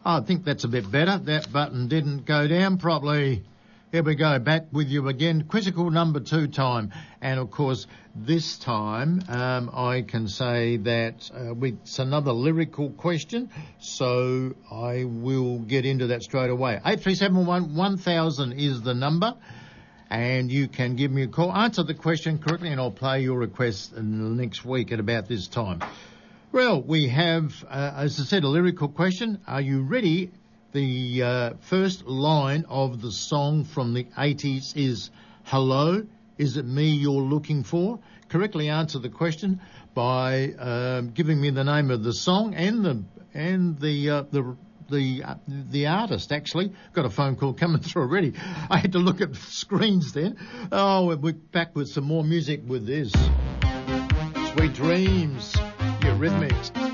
I think that's a bit better. That button didn't go down properly. Here we go, back with you again. Quizzical number 2 time. And, of course, this time I can say that it's another lyrical question, so I will get into that straight away. 8371-1000 is the number, and you can give me a call. Answer the question correctly, and I'll play your request in the next week at about this time. Well, we have, as I said, a lyrical question. Are you ready? The first line of the song from the 80s is Hello, is it me you're looking for? Correctly answer the question by giving me the name of the song and the artist. Actually, got a phone call coming through already. I had to look at screens then. Oh, we're back with some more music with this. Sweet Dreams, Eurythmics.